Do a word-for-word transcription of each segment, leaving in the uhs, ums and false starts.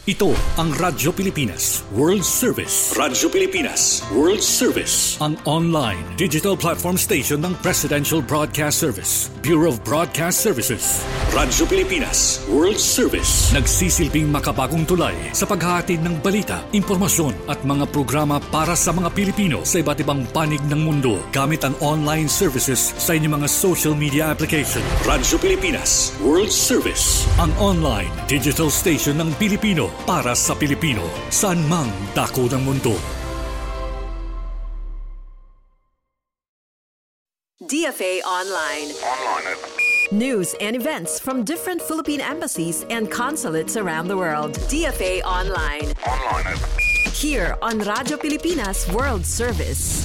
Ito ang Radyo Pilipinas World Service. Radyo Pilipinas World Service. Ang online digital platform station ng Presidential Broadcast Service, Bureau of Broadcast Services. Radyo Pilipinas World Service. Nagsisilbing makabagong tulay sa paghahatid ng balita, impormasyon at mga programa para sa mga Pilipino sa iba't ibang panig ng mundo gamit ang online services sa inyong mga social media application. Radyo Pilipinas World Service. Ang online digital station ng Pilipino para sa Pilipino, saan mang dako ng mundo. D F A Online. Online. News and events from different Philippine embassies and consulates around the world. D F A Online. Online. Here on Radyo Pilipinas World Service.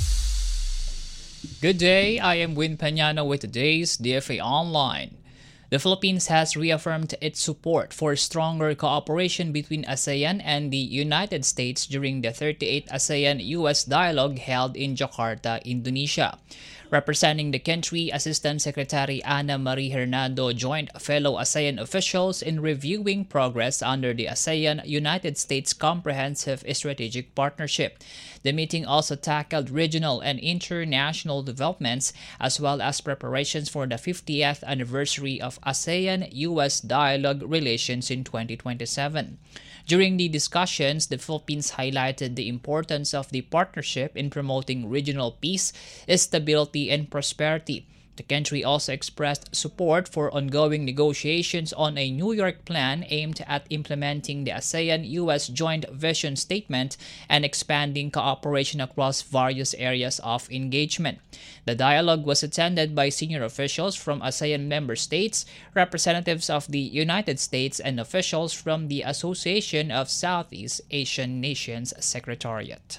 Good day, I am Win Peñano with today's D F A Online. The Philippines has reaffirmed its support for stronger cooperation between ASEAN and the United States during the thirty-eighth ASEAN-U S Dialogue held in Jakarta, Indonesia. Representing the country, Assistant Secretary Ana Marie Hernando joined fellow ASEAN officials in reviewing progress under the ASEAN-United States Comprehensive Strategic Partnership. The meeting also tackled regional and international developments as well as preparations for the fiftieth anniversary of ASEAN-U S Dialogue relations in twenty twenty-seven. During the discussions, the Philippines highlighted the importance of the partnership in promoting regional peace, stability, and prosperity. The country also expressed support for ongoing negotiations on a New York plan aimed at implementing the ASEAN-U S Joint Vision Statement and expanding cooperation across various areas of engagement. The dialogue was attended by senior officials from ASEAN member states, representatives of the United States, and officials from the Association of Southeast Asian Nations Secretariat.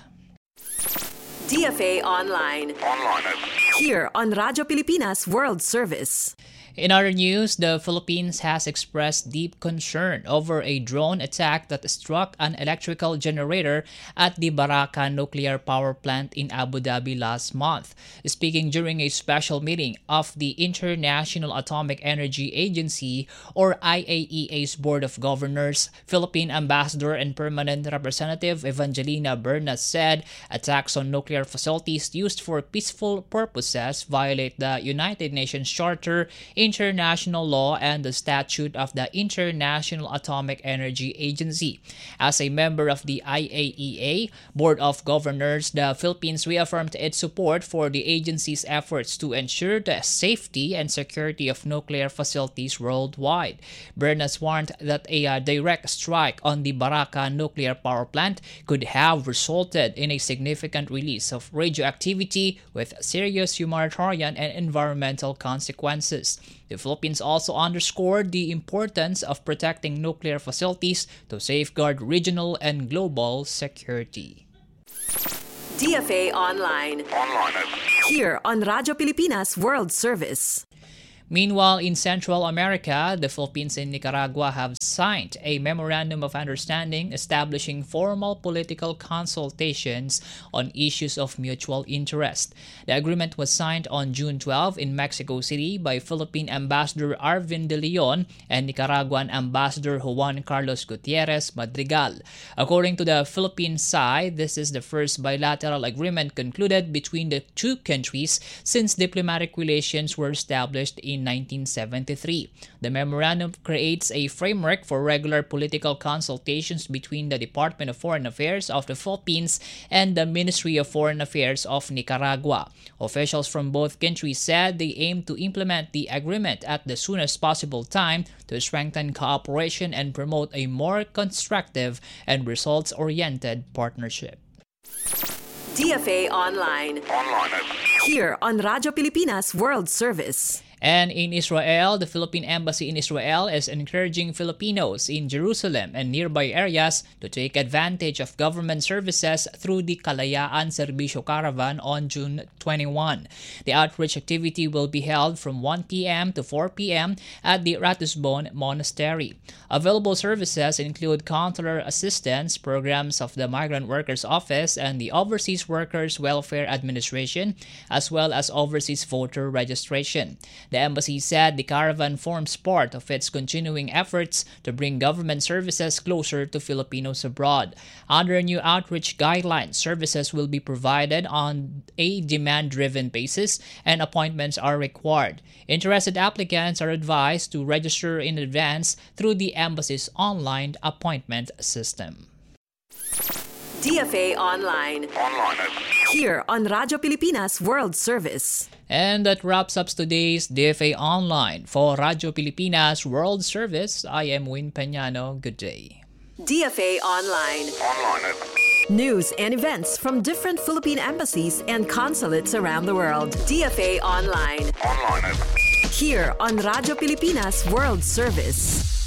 D F A Online. Online. Here on Radyo Pilipinas World Service. In other news, the Philippines has expressed deep concern over a drone attack that struck an electrical generator at the Baraka nuclear power plant in Abu Dhabi last month. Speaking during a special meeting of the International Atomic Energy Agency, or I A E A's Board of Governors, Philippine Ambassador and Permanent Representative Evangelina Bernas said attacks on nuclear facilities used for peaceful purposes violate the United Nations Charter, international law, and the statute of the International Atomic Energy Agency. As a member of the I A E A Board of Governors, the Philippines reaffirmed its support for the agency's efforts to ensure the safety and security of nuclear facilities worldwide. Bernas warned that a uh, direct strike on the Baraka nuclear power plant could have resulted in a significant release of radioactivity with serious humanitarian and environmental consequences. The Philippines also underscored the importance of protecting nuclear facilities to safeguard regional and global security. D F A Online. Online. Here on Radyo Pilipinas World Service. Meanwhile, in Central America, the Philippines and Nicaragua have signed a Memorandum of Understanding establishing formal political consultations on issues of mutual interest. The agreement was signed on June twelfth in Mexico City by Philippine Ambassador Arvin de Leon and Nicaraguan Ambassador Juan Carlos Gutierrez Madrigal. According to the Philippine side, this is the first bilateral agreement concluded between the two countries since diplomatic relations were established in nineteen seventy-three. The memorandum creates a framework for regular political consultations between the Department of Foreign Affairs of the Philippines and the Ministry of Foreign Affairs of Nicaragua. Officials from both countries said they aim to implement the agreement at the soonest possible time to strengthen cooperation and promote a more constructive and results-oriented partnership. D F A Online. Online. Here on Radyo Pilipinas World Service. And in Israel, the Philippine Embassy in Israel is encouraging Filipinos in Jerusalem and nearby areas to take advantage of government services through the Kalayaan Serbisyo Caravan on June twenty-first. The outreach activity will be held from one p.m. to four p.m. at the Ratusbon Monastery. Available services include consular assistance, programs of the Migrant Workers Office and the Overseas Workers Welfare Administration, as well as overseas voter registration. The embassy said the caravan forms part of its continuing efforts to bring government services closer to Filipinos abroad. Under new outreach guidelines, services will be provided on a demand-driven basis and appointments are required. Interested applicants are advised to register in advance through the embassy's online appointment system. D F A Online. Online. Here on Radyo Pilipinas World Service. And that wraps up today's D F A Online. For Radyo Pilipinas World Service, I am Win Peñano. Good day. D F A Online. Online. News and events from different Philippine embassies and consulates around the world. D F A Online. Online. Here on Radyo Pilipinas World Service.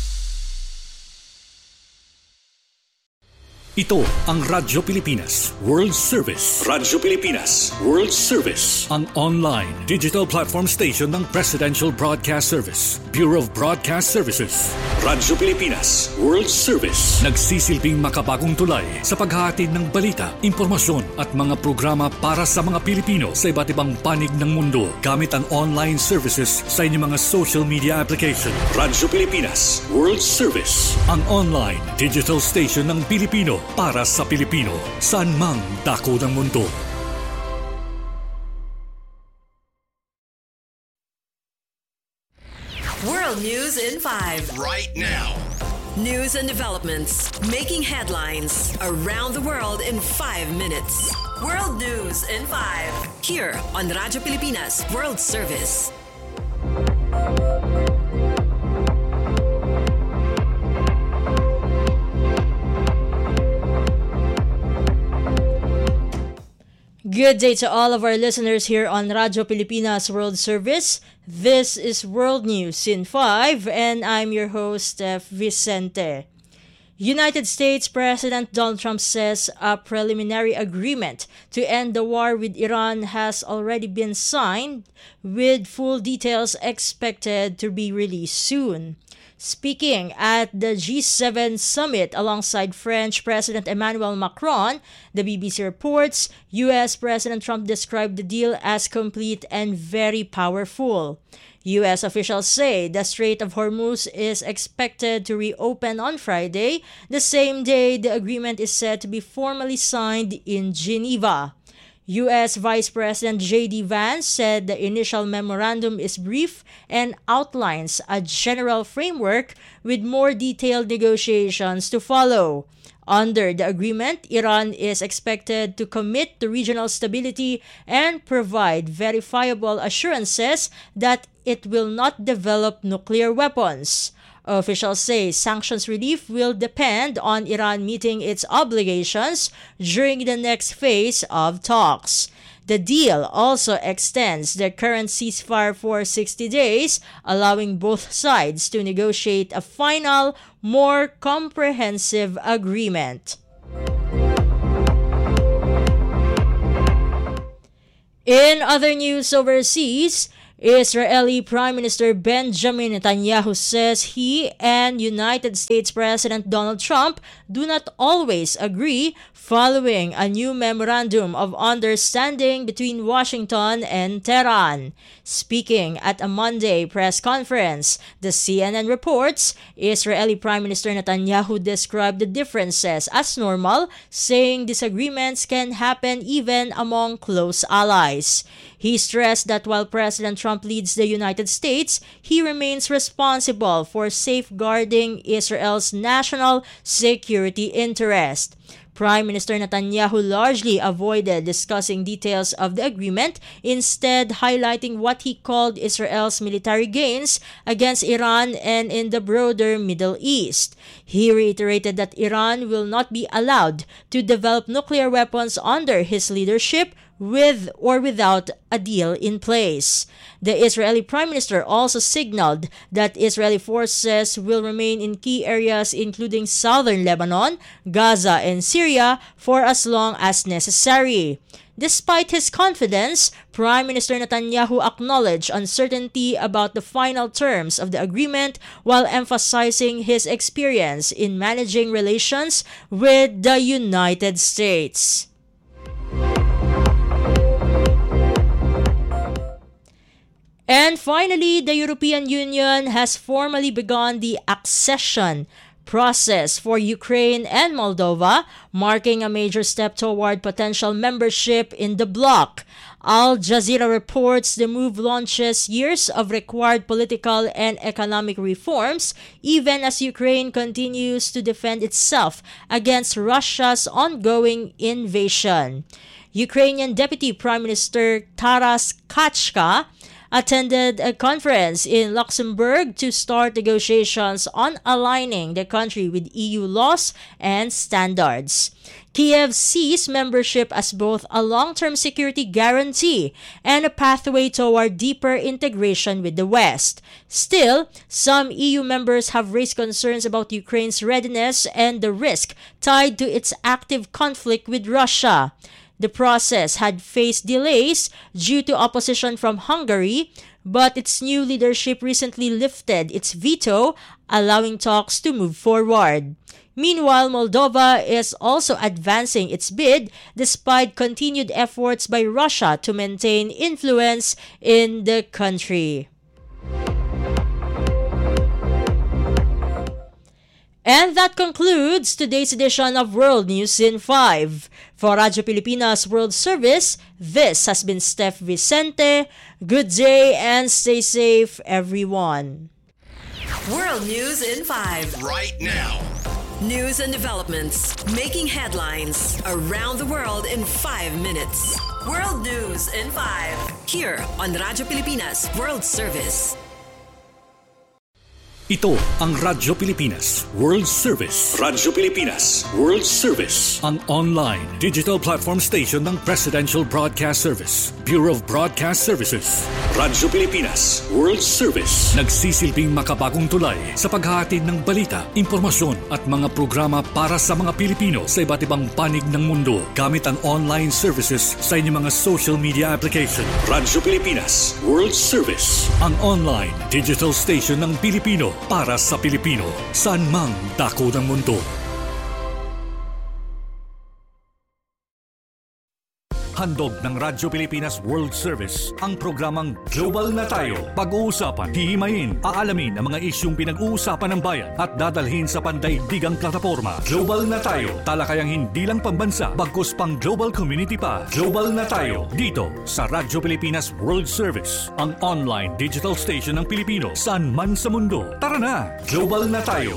Ito ang Radyo Pilipinas World Service. Radyo Pilipinas World Service. Ang online digital platform station ng Presidential Broadcast Service, Bureau of Broadcast Services. Radyo Pilipinas World Service. Nagsisilbing makabagong tulay sa paghahatid ng balita, impormasyon at mga programa para sa mga Pilipino sa iba't ibang panig ng mundo gamit ang online services sa inyong mga social media application. Radyo Pilipinas World Service. Ang online digital station ng Pilipino para sa Pilipino, saan mang dako ng mundo. World News in five. Right now. News and developments making headlines around the world in five minutes. World News in five. Here on Radyo Pilipinas World Service. Good day to all of our listeners here on Radyo Pilipinas World Service. This is World News in five, and I'm your host, Steph Vicente. United States President Donald Trump says a preliminary agreement to end the war with Iran has already been signed, with full details expected to be released soon. Speaking at the G seven summit alongside French President Emmanuel Macron, the B B C reports U S President Trump described the deal as complete and very powerful. U S officials say the Strait of Hormuz is expected to reopen on Friday, the same day the agreement is set to be formally signed in Geneva. U S Vice President J D Vance said the initial memorandum is brief and outlines a general framework with more detailed negotiations to follow. Under the agreement, Iran is expected to commit to regional stability and provide verifiable assurances that it will not develop nuclear weapons. Officials say sanctions relief will depend on Iran meeting its obligations during the next phase of talks. The deal also extends the current ceasefire for sixty days, allowing both sides to negotiate a final, more comprehensive agreement. In other news overseas, Israeli Prime Minister Benjamin Netanyahu says he and United States President Donald Trump do not always agree following a new memorandum of understanding between Washington and Tehran. Speaking at a Monday press conference, the C N N reports Israeli Prime Minister Netanyahu described the differences as normal, saying disagreements can happen even among close allies. He stressed that while President Trump leads the United States, he remains responsible for safeguarding Israel's national security interest. Prime Minister Netanyahu largely avoided discussing details of the agreement, instead highlighting what he called Israel's military gains against Iran and in the broader Middle East. He reiterated that Iran will not be allowed to develop nuclear weapons under his leadership, with or without a deal in place. The Israeli Prime Minister also signaled that Israeli forces will remain in key areas including southern Lebanon, Gaza, and Syria for as long as necessary. Despite his confidence, Prime Minister Netanyahu acknowledged uncertainty about the final terms of the agreement while emphasizing his experience in managing relations with the United States. And finally, the European Union has formally begun the accession process for Ukraine and Moldova, marking a major step toward potential membership in the bloc. Al Jazeera reports the move launches years of required political and economic reforms, even as Ukraine continues to defend itself against Russia's ongoing invasion. Ukrainian Deputy Prime Minister Taras Kachka attended a conference in Luxembourg to start negotiations on aligning the country with E U laws and standards. Kiev sees membership as both a long-term security guarantee and a pathway toward deeper integration with the West. Still, some E U members have raised concerns about Ukraine's readiness and the risk tied to its active conflict with Russia. The process had faced delays due to opposition from Hungary, but its new leadership recently lifted its veto, allowing talks to move forward. Meanwhile, Moldova is also advancing its bid despite continued efforts by Russia to maintain influence in the country. And that concludes today's edition of World News in five. For Radyo Pilipinas World Service, this has been Steph Vicente. Good day and stay safe, everyone. World News in five. Right now. News and developments making headlines around the world in five minutes. World News in five. Here on Radyo Pilipinas World Service. Ito ang Radyo Pilipinas World Service. Radyo Pilipinas World Service. Ang online digital platform station ng Presidential Broadcast Service, Bureau of Broadcast Services. Radyo Pilipinas World Service. Nagsisilbing makabagong tulay sa paghahatid ng balita, impormasyon at mga programa para sa mga Pilipino sa iba't ibang panig ng mundo gamit ang online services sa inyong mga social media application. Radyo Pilipinas World Service. Ang online digital station ng Pilipino para sa Pilipino, saan mang dako ng mundo. Handog ng Radyo Pilipinas World Service ang programang Global na Tayo. Pag-uusapan, hihimayin, aalamin ang mga isyung pinag-uusapan ng bayan at dadalhin sa pandaigdigang plataforma. Global na Tayo, talakayang hindi lang pambansa, bagkus pang global community pa. Global na Tayo, dito sa Radyo Pilipinas World Service, ang online digital station ng Pilipino saan man sa mundo. Tara na, Global na Tayo.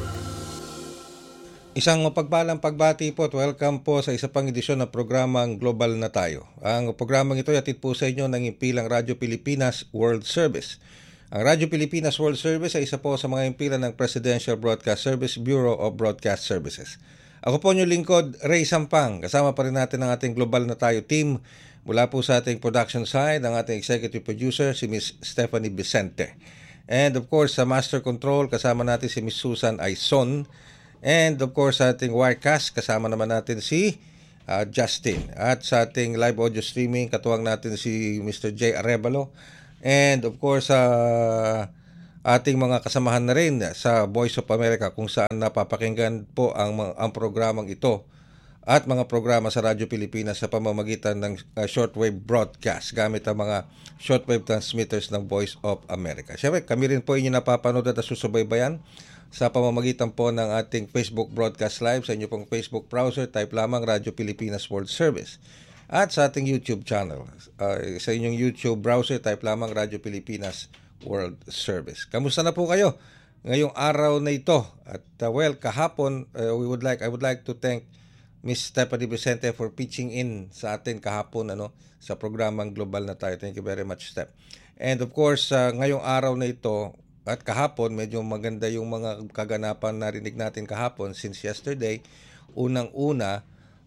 Isang mapagpalang pagbati po at welcome po sa isa pang edisyon ng programang Global na Tayo. Ang programang ito ay hatid po sa inyo ng impilang Radyo Pilipinas World Service. Ang Radyo Pilipinas World Service ay isa po sa mga impilan ng Presidential Broadcast Service, Bureau of Broadcast Services. Ako po inyong lingkod, Ray Sampang. Kasama pa rin natin ang ating Global na Tayo team. Mula po sa ating production side, ang ating executive producer, si Miss Stephanie Vicente. And of course, sa Master Control, kasama natin si Miss Susan Aison. And of course, sa ating Wirecast, kasama naman natin si uh, Justin. At sa ating live audio streaming, katuwang natin si Mister J. Arevalo. And of course, sa uh, ating mga kasamahan na rin sa Voice of America, kung saan napapakinggan po ang, ang programang ito at mga programa sa Radyo Pilipinas sa pamamagitan ng uh, shortwave broadcast gamit ang mga shortwave transmitters ng Voice of America. Siyempre, kami rin po inyo napapanood at susubaybayan sa pamamagitan po ng ating Facebook Broadcast Live sa inyo pong Facebook browser. Type lamang Radyo Pilipinas World Service. At sa ating YouTube channel. Uh, sa inyong YouTube browser, type lamang Radyo Pilipinas World Service. Kamusta na po kayo ngayong araw na ito? At uh, well, kahapon, uh, we would like I would like to thank Miss Stephanie Vicente for pitching in sa atin kahapon ano sa programang Global na Tayo. Thank you very much, Steph. And of course, uh, ngayong araw na ito, at kahapon, medyo maganda yung mga kaganapan na narinig natin kahapon since yesterday. Unang-una,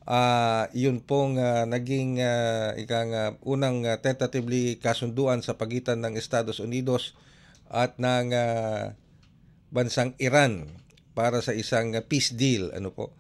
uh, yun pong uh, naging uh, ikang, uh, unang uh, tentatively kasunduan sa pagitan ng Estados Unidos at ng uh, bansang Iran para sa isang uh, peace deal. Ano po?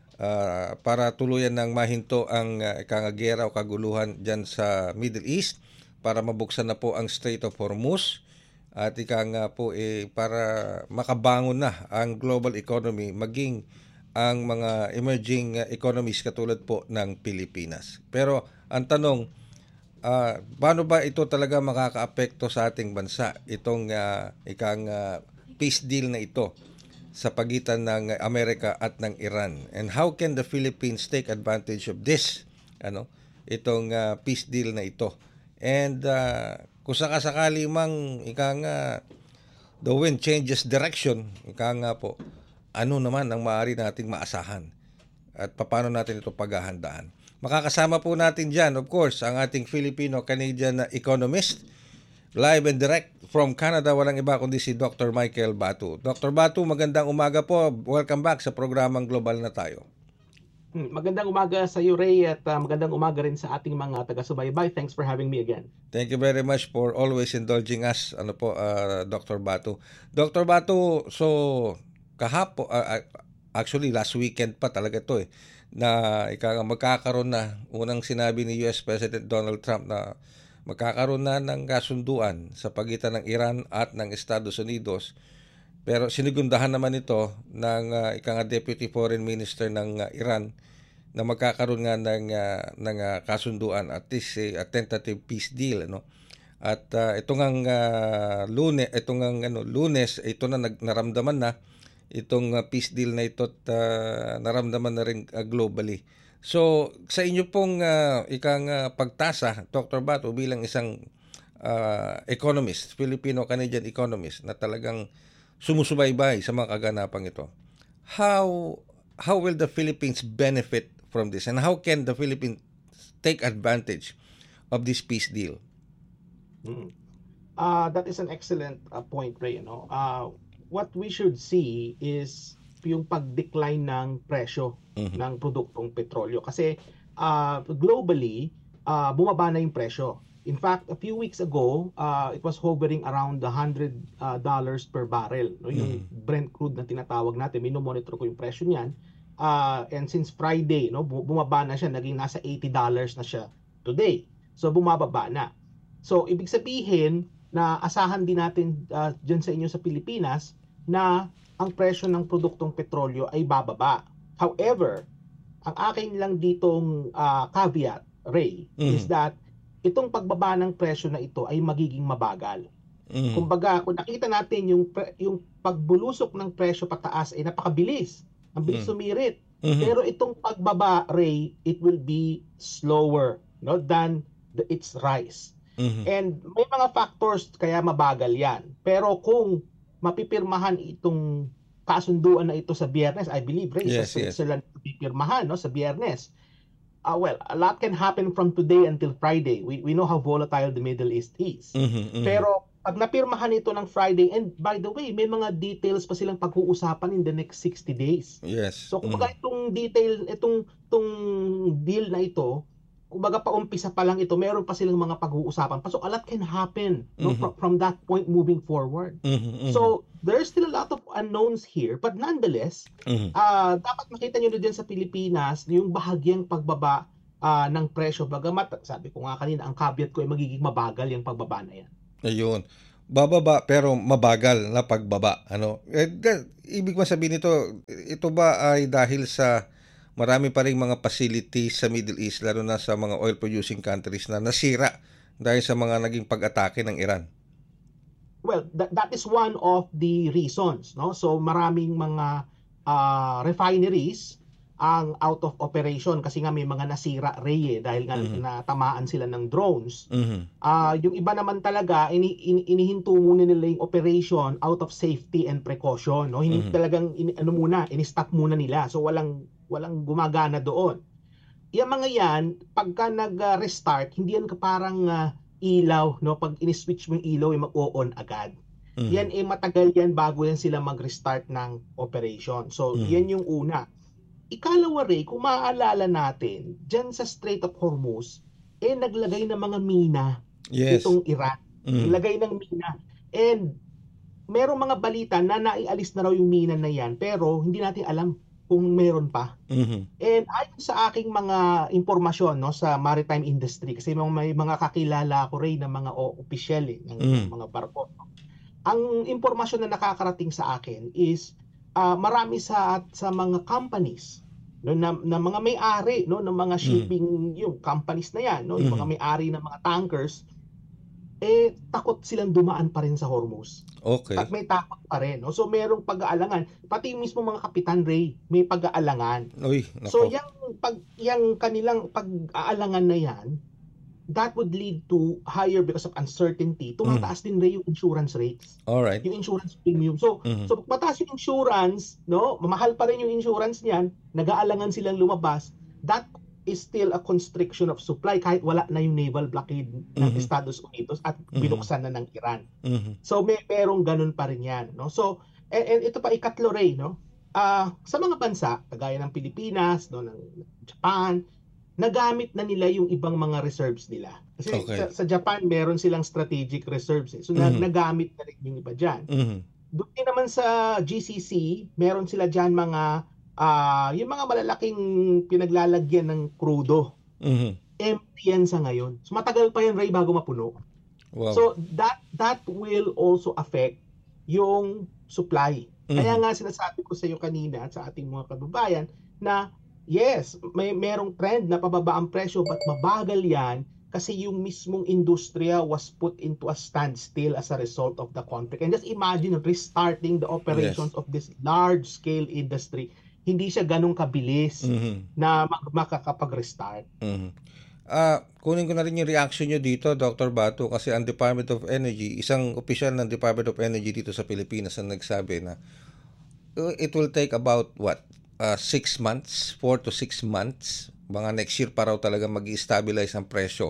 Uh, para tuluyan ng mahinto ang uh, ikang gera o kaguluhan dyan sa Middle East para mabuksan na po ang Strait of Hormuz. At ika nga po eh, para makabangon na ang global economy maging ang mga emerging economies katulad po ng Pilipinas. Pero ang tanong, uh, paano ba ito talaga makakaapekto sa ating bansa, itong uh, ikang uh, peace deal na ito sa pagitan ng Amerika at ng Iran? And how can the Philippines take advantage of this, ano, itong uh, peace deal na ito? And uh, kung sakasakali mang ikang uh, the wind changes direction, ika nga po, ano naman ang maaari nating maasahan at paano natin ito paghahandaan. Makakasama po natin dyan, of course, ang ating Filipino-Canadian economist, live and direct from Canada, walang iba kundi si Doctor Michael Batu. Doctor Batu, magandang umaga po. Welcome back sa programang Global na Tayo. Magandang umaga sa iyo, Ray, at uh, magandang umaga rin sa ating mga taga-subaybay. Thanks for having me again. Thank you very much for always indulging us, ano po, uh, Doctor Batu. Doctor Batu, so kahapo, uh, actually last weekend pa talaga to eh, na ika, magkakaroon na, unang sinabi ni U S President Donald Trump na magkakaroon na ng kasunduan sa pagitan ng Iran at ng Estados Unidos. Pero sinigundahan naman ito ng uh, ika nga Deputy Foreign Minister ng uh, Iran na magkakaroon nga ng uh, ng uh, kasunduan, at least uh, a tentative peace deal, ano. At uh, itong ang uh, Lunes, itong ang ano Lunes, ito na nag, naramdaman na itong uh, peace deal na ito at uh, naramdaman na rin uh, globally. So sa inyo pong uh, ikang uh, pagtasa, Doctor Batu, bilang isang uh, economist, Filipino-Canadian economist na talagang sumusubaybay sa mga kaganapang ito, how how will the Philippines benefit from this, and how can the Philippines take advantage of this peace deal? Mm. Uh, that is an excellent uh, point, Ray. You know, uh, what we should see is yung pag-decline ng presyo mm-hmm. ng produktong petrolyo. Kasi uh, globally, uh, bumaba na yung presyo. In fact, a few weeks ago, uh, it was hovering around the one hundred dollars uh, per barrel. No? Yung mm. Brent crude na tinatawag natin, minomonitor ko yung presyo niyan. Uh, and since Friday, no, bumaba na siya, naging nasa eighty dollars na siya today. So bumababa na. So ibig sabihin na asahan din natin uh, dyan sa inyo sa Pilipinas na ang presyo ng produktong petrolyo ay bababa. However, ang akin lang ditong uh, caveat, Ray, mm. is that itong pagbaba ng presyo na ito ay magiging mabagal. Mm. Kumbaga, kung nakita natin yung yung pagbulusok ng presyo pataas ay napakabilis. Ang bilis mm. sumirit. Mm-hmm. Pero itong pagbaba, Ray, it will be slower, no, than the, its rise. Mm-hmm. And may mga factors kaya mabagal yan. Pero kung mapipirmahan itong kasunduan na ito sa Biyernes, I believe, Ray, yes, sa Switzerland yes. mapipirmahan, no, sa Biyernes. Uh, well, a lot can happen from today until Friday. We we know how volatile the Middle East is. Mm-hmm, mm-hmm. Pero pag napirmahan ito ng Friday, and by the way, may mga details pa silang pag-uusapan in the next sixty days. Yes. So kumbaga mm-hmm. itong detail, itong itong deal na ito, kumbaga paumpisa pa lang ito, meron pa silang mga pag-uusapan pa. So a lot can happen mm-hmm. no, from, from that point moving forward. Mm-hmm, mm-hmm. So there's still a lot of unknowns here, but nonetheless, mm-hmm. uh, dapat makita nyo na din sa Pilipinas yung bahagyang pagbaba uh, ng presyo. Bagamat, sabi ko nga kanina, ang caveat ko ay magiging mabagal yung pagbaba na yan. Ayun. Bababa pero mabagal na pagbaba. Ano? Eh, ibig sabihin nito, ito ba ay dahil sa marami pa ring mga facilities sa Middle East, lalo na sa mga oil-producing countries na nasira dahil sa mga naging pag-atake ng Iran? Well, that, that is one of the reasons. No? So maraming mga uh, refineries ang out of operation kasi nga may mga nasira, Ray, eh, dahil nga mm-hmm. natamaan sila ng drones. Mm-hmm. Uh, yung iba naman talaga, ini, ini, inihinto muna nila yung operation out of safety and precaution. No? Hindi mm-hmm. talagang, in, ano muna, ini-stop muna nila. So walang walang gumagana doon. Yung mga yan, pagka nag-restart, hindi yan parang uh, ilaw, no? Pag ini-switch mo yung ilaw, ay mag-o-on agad. Mm-hmm. Yan ay eh, matagal yan bago yan sila mag-restart ng operation. So, mm-hmm. yan yung una. Ikalawa, Ray, kung maaalala natin, dyan sa Strait of Hormuz, eh naglagay ng mga mina yes. itong Iran. Mm-hmm. Naglagay ng mina. And merong mga balita na naialis na raw yung mina na yan, pero hindi natin alam kung meron pa. Mm-hmm. And ayon sa aking mga impormasyon, no, sa maritime industry, kasi may mga kakilala ko rin ng mga opisyal eh, ng mm-hmm. mga barko. Ang impormasyon na nakakarating sa akin is uh, marami sa sa mga companies no, na, na mga may-ari no ng mga shipping mm. yung companies na yan, no, yung mm. mga may-ari ng mga tankers, eh takot silang dumaan pa rin sa Hormuz. Okay. At may takot pa rin, no? So merong pag-aalangan, pati yung mismo mga kapitan, Ray, may pag-aalangan. Uy, nako. So yung pag yung kanilang pag-aalangan na yan, that would lead to higher because of uncertainty. Tumataas mm. din, Ray, yung insurance rates. All right. Yung insurance premium. So mm-hmm. so mataas yung insurance, no? Mahal pa rin yung insurance niyan, nag-aalangan silang lumabas. That is still a constriction of supply kahit wala na yung naval blockade ng mm-hmm. Estados Unidos at binuksan mm-hmm. na ng Iran. Mm-hmm. So may merong ganun pa rin yan, no? So and, and ito pa ikatlo, Ray, no? Ah, uh, sa mga bansa kagaya ng Pilipinas, no, ng Japan, nagamit na nila yung ibang mga reserves nila. Kasi okay. sa, sa Japan meron silang strategic reserves, eh. So mm-hmm. nagamit na rin yung iba diyan. Mm-hmm. Doon din naman sa G C C, meron sila diyan mga Ah, uh, yung mga malalaking pinaglalagyan ng krudo. Mm-hmm. Empty yan sa ngayon. So matagal pa yan, Ray, bago mapuno. Wow. So that that will also affect yung supply. Mm-hmm. Kaya nga sinasabi ko sa iyo kanina at sa ating mga kababayan na yes, may merong trend na pababa ang presyo, but mabagal yan kasi yung mismong industriya was put into a standstill as a result of the conflict. And just imagine restarting the operations yes. of this large-scale industry. Hindi siya ganun kabilis mm-hmm. na mak- makakapag-restart. Mm-hmm. Uh, kunin ko na rin yung reaction nyo dito, Doctor Batu, kasi ang Department of Energy, isang opisyal ng Department of Energy dito sa Pilipinas ang nagsabi na uh, it will take about, what, uh, six months, four to six months, mga next year pa raw talaga mag-stabilize ang presyo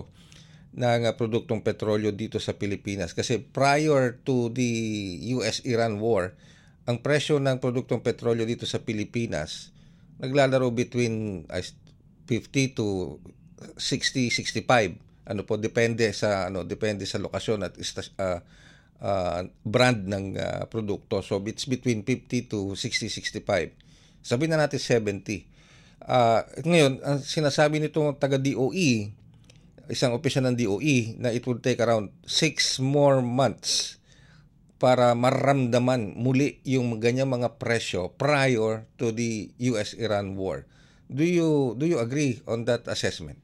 ng uh, produktong petrolyo dito sa Pilipinas. Kasi prior to the U S Iran war, ang presyo ng produktong petrolyo dito sa Pilipinas naglalaro between fifty to sixty, sixty-five. Ano po, depende sa ano, depende sa lokasyon at uh, uh, brand ng uh, produkto. So it's between fifty to sixty, sixty-five. Sabihin na natin seventy. Uh, ngayon, ang sinasabi nitong taga D O E, isang opisyal ng D O E, na it would take around six more months para maramdaman muli yung ganyang mga presyo prior to the U S Iran war. Do you do you agree on that assessment?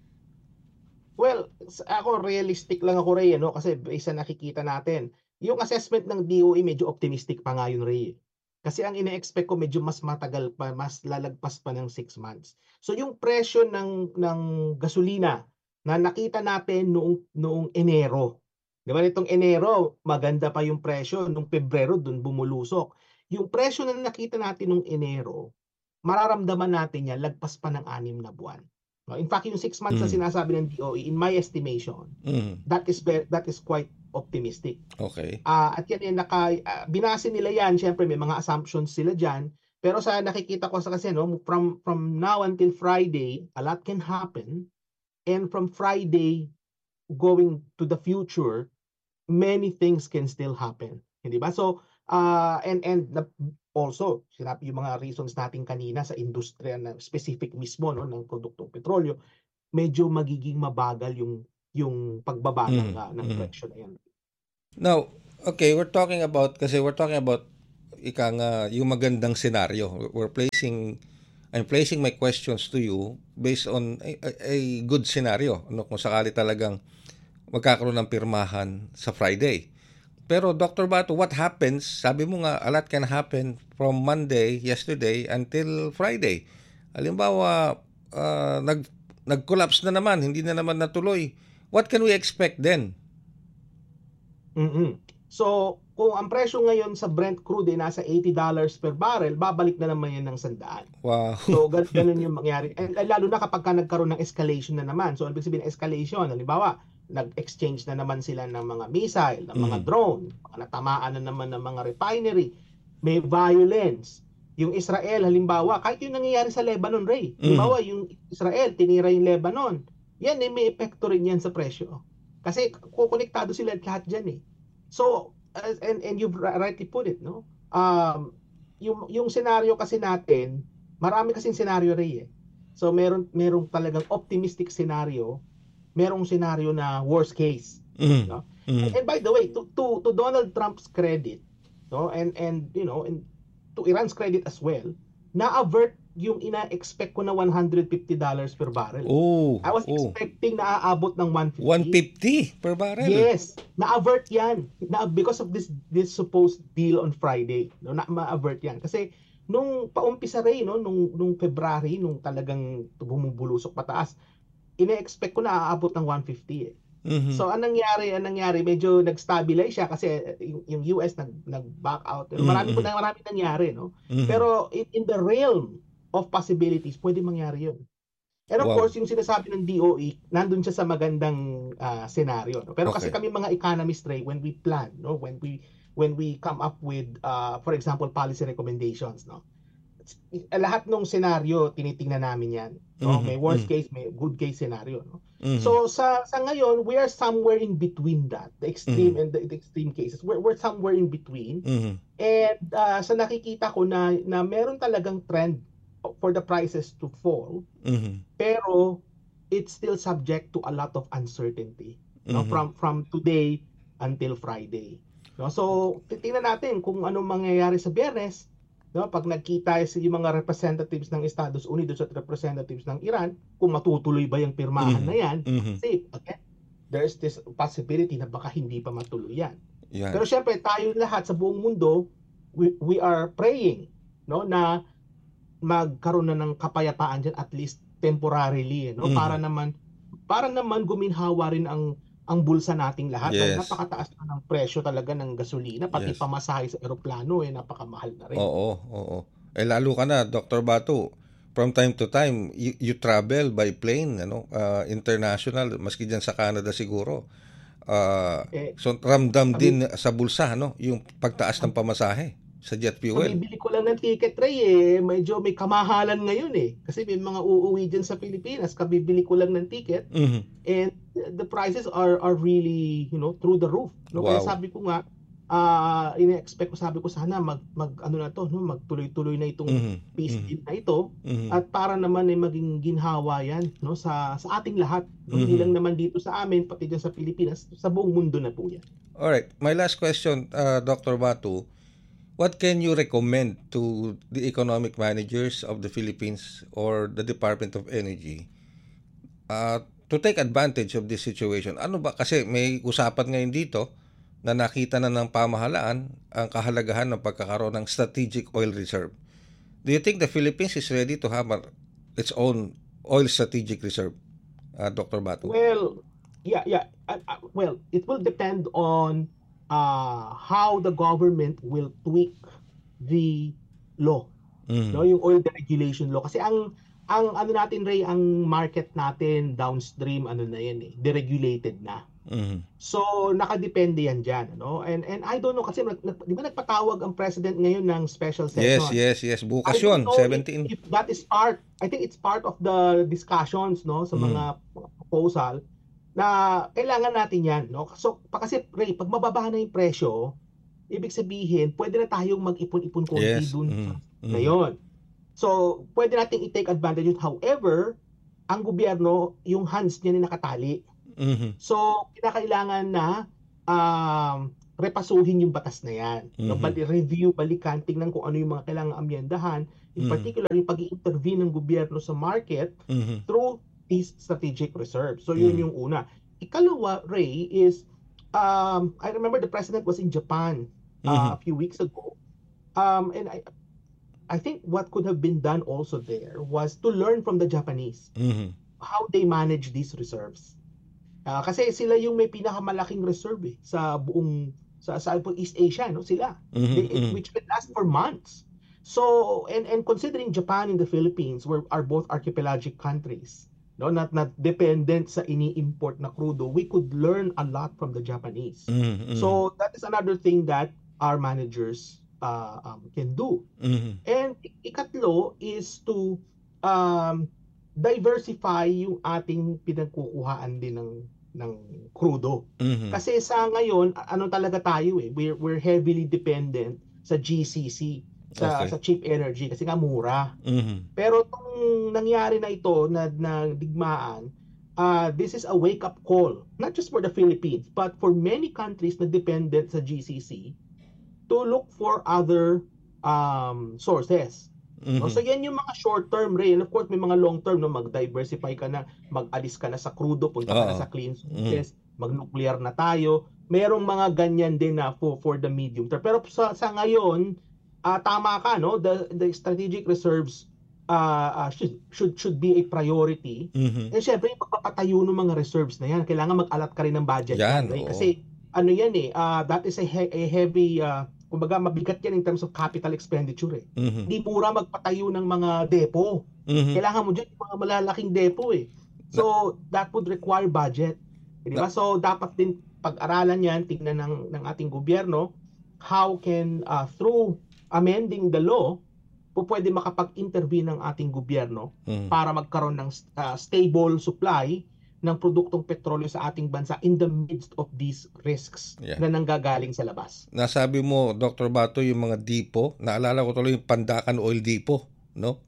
Well, ako realistic lang ako, Ray, no? Kasi isa nakikita natin, yung assessment ng D O E medyo optimistic pa nga yun, Ray. Kasi ang ine-expect ko medyo mas matagal pa, mas lalagpas pa ng six months. So yung presyo ng ng gasolina na nakita natin noong noong Enero, di ba, nitong Enero, maganda pa yung presyo. Nung Pebrero, dun bumulusok. Yung presyo na nakita natin nung Enero, mararamdaman natin yan, lagpas pa ng anim na buwan. No? In fact, yung six months mm. na sinasabi ng D O E, in my estimation, mm. that is very, that is quite optimistic. Okay. Uh, at yan, yan naka, uh, binase nila yan, syempre may mga assumptions sila dyan, pero sa nakikita ko sa kasi, no, from, from now until Friday, a lot can happen, and from Friday, going to the future, many things can still happen, hindi ba? So uh and and the, also sinabi yung mga reasons natin kanina sa industriya na specific mismo, no, ng produktong petrolyo, medyo magiging mabagal yung yung pagbaba mm, ng, uh, ng mm. presyo na yan. Now, okay, we're talking about kasi we're talking about ika nga yung magandang senaryo. We're placing I'm placing my questions to you based on a, a, a good scenario, ano, kung sakali talagang magkakaroon ng pirmahan sa Friday. Pero Doctor Batu, what happens? Sabi mo nga, a lot can happen from Monday, yesterday, until Friday. Halimbawa, uh, nag, nag-collapse na naman, hindi na naman natuloy. What can we expect then? Mm-hmm. So, kung ang presyo ngayon sa Brent crude ay nasa eighty dollars per barrel, babalik na naman yan ng sandaan. Wow. So, gan- ganun yung mangyari. And, and lalo na kapag ka nagkaroon ng escalation na naman. So, ibig sabihin escalation, halimbawa, nag-exchange na naman sila ng mga missile, ng mga mm. drone, natamaan na naman ng mga refinery, may violence. Yung Israel, halimbawa, kahit yung nangyayari sa Lebanon, Ray, mm. halimbawa, yung Israel, tinira yung Lebanon, yan, eh, may epekto rin yan sa presyo. Kasi kukonektado sila lahat dyan, eh. So, uh, and, and you've rightly put it, no? Um, yung, yung senaryo kasi natin, marami kasing senaryo, Ray, eh. So, meron, meron talagang optimistic senaryo, merong senaryo na worst case, mm-hmm. no? Mm-hmm. And, and by the way, to to to Donald Trump's credit, no, and and you know, and to Iran's credit as well, na-avert yung ina-expect ko na one hundred fifty dollars per barrel. Oh, I was oh. expecting na aabot ng one fifty. one fifty per barrel. Yes, na-avert yan. Na, because of this this supposed deal on Friday. No, na ma-avert yan. Kasi nung paumpisa rin, no, nung, nung February, nung talagang bumubulusok pataas, ina-expect ko na aabot ng one fifty eh. Mm-hmm. So anong nangyari, anong nangyari, medyo nag-stabilize siya kasi yung, yung U S nag nag-back out. Marami po mm-hmm. na marami nangyari, no? Mm-hmm. Pero in, in the realm of possibilities, pwede mangyari 'yun. And of wow. course, yung sinasabi ng D O E, nandun siya sa magandang uh, senaryo, no? Pero okay. kasi kami mga economists, Ray, when we plan, no, when we when we come up with uh, for example, policy recommendations, no? Lahat ng senaryo tinitingnan namin 'yan. No? Mm-hmm. May worst mm-hmm. case, may good case scenario, no? Mm-hmm. So sa sa ngayon, we are somewhere in between that, the extreme mm-hmm. and the, the extreme cases. We're we're somewhere in between. Mm-hmm. And uh, sa nakikita ko na na meron talagang trend for the prices to fall. Mm-hmm. Pero it's still subject to a lot of uncertainty, mm-hmm. no? From from today until Friday. No? So titingnan natin kung anong mangyayari sa Biyernes. No, pag nagkita yung mga representatives ng Estados Unidos at representatives ng Iran, kung matutuloy ba yung pirmahan mm-hmm. na yan, mm-hmm. kasi again, there's this possibility na baka hindi pa matuloy yan. Yeah. Pero syempre, tayo lahat sa buong mundo, we, we are praying, no, na magkaroon na ng kapayapaan dyan, at least temporarily, no, mm-hmm. para naman para naman guminhawa rin ang ang bulsa nating lahat. Yes. Napakataas na ng presyo talaga ng gasolina, pati yes. pamasahe sa eroplano, eh, napakamahal na rin. Oo, oo. Eh, lalo ka na, Doctor Batu, from time to time, you, you travel by plane, ano, uh, international, maski dyan sa Canada siguro. Uh, eh, so, ramdam din sa bulsa, no, yung pagtaas ng pamasahe sa jet fuel. Bibili ko lang ng ticket, Ray, eh. Medyo may kamahalan ngayon, eh. Kasi may mga uuwi dyan sa Pilipinas, kabibili ko lang ng ticket, mm-hmm. and the prices are are really, you know, through the roof. No? Wow. Kaya sabi ko nga, uh, ine-expect ko, sabi ko sana mag, mag ano na to, no? Magtuloy-tuloy na itong mm-hmm. peace deal na ito, mm-hmm. at para naman ay eh, maging ginhawa yan, no? sa, sa ating lahat. No? Mm-hmm. Hindi lang naman dito sa amin, pati dyan sa Pilipinas, sa buong mundo na po yan. Alright, my last question, uh, Doctor Batu. What can you recommend to the economic managers of the Philippines or the Department of Energy uh, to take advantage of this situation? Ano ba? Kasi may usapan ngayon dito na nakita na ng pamahalaan ang kahalagahan ng pagkakaroon ng strategic oil reserve. Do you think the Philippines is ready to have its own oil strategic reserve, uh, Doctor Batu? Well, yeah, yeah. Uh, uh, well, it will depend on Uh, how the government will tweak the law, mm. no, yung oil deregulation law. Kasi ang ang ano natin, Ray, ang market natin downstream, ano na yan eh, deregulated na. Mm-hmm. So nakadepende yan dyan, no? And and I don't know kasi nag, nag, di ba nagpatawag ang president ngayon ng special session? Yes, yes, yes. Bukas yun, seventeen. If, if that is part, I think it's part of the discussions, no, sa mm. mga proposal na kailangan natin yan, no? So, pa kasi, Ray, pag mababa na yung presyo, ibig sabihin, pwede na tayong mag-ipon-ipon konti yes. dun mm-hmm. ngayon. So, pwede nating i-take advantage. However, ang gobyerno, yung hands niya na nakatali. Mm-hmm. So, kinakailangan na um, repasuhin yung batas na yan. Mm-hmm. No? Bali, review, balikan, tingnan kung ano yung mga kailangang amyendahan. In mm-hmm. particular, yung pag-i-intervene ng gobyerno sa market mm-hmm. through these strategic reserves. So yun mm. yung una. Ikalawa, Ray, is um, I remember the president was in Japan uh, mm-hmm. a few weeks ago. Um, and I I think what could have been done also there was to learn from the Japanese mm-hmm. how they manage these reserves. Uh, kasi sila yung may pinakamalaking reserve eh, sa buong sa, sa East Asia, no? Sila. Mm-hmm. They, it, which will last for months. So and and considering Japan and the Philippines were are both archipelagic countries, no, not not dependent sa ini-import na crudo, we could learn a lot from the Japanese. Mm-hmm. So that is another thing that our managers uh, um, can do. Mm-hmm. And ikatlo is to um, diversify yung ating pinagkukuhaan din ng ng crudo. Mm-hmm. Kasi sa ngayon, ano talaga tayo eh, we're we're heavily dependent sa G C C. Sa, okay. sa cheap energy kasi nga mura. Mm-hmm. Pero itong nangyari na ito na, na digmaan, uh, this is a wake-up call, not just for the Philippines, but for many countries na dependent sa G C C to look for other um, sources. Mm-hmm. No? So yan yung mga short term, Ray. And of course, may mga long term, no? Mag-diversify ka na, mag-alis ka na sa crudo, punta ka na sa clean sources, mm-hmm. mag-nuclear na tayo. Merong mga ganyan din na for, for the medium term. Pero sa, sa ngayon, uh, tama ka, no? The, the strategic reserves uh, uh, should, should, should be a priority. Mm-hmm. And syempre, yung pagpapatayo ng mga reserves na yan, kailangan mag-alat ka rin ng budget yan, Ray. Kasi ano yan eh, uh, that is a, he- a heavy, uh, kumbaga mabigat yan in terms of capital expenditure eh. Mm-hmm. Hindi mura magpatayo ng mga depo. Mm-hmm. Kailangan mo dyan yung mga malalaking depo eh. So, that would require budget. Diba? So, dapat din pag-aralan yan, tignan ng, ng ating gobyerno, how can, uh, through amending the law, po pwede makapag-intervene ng ating gobyerno mm-hmm. para magkaroon ng uh, stable supply ng produktong petrolyo sa ating bansa in the midst of these risks yeah. na nanggagaling sa labas. Nasabi mo, Doctor Bato, yung mga depo, naalala ko tuloy yung Pandacan Oil Depot, no?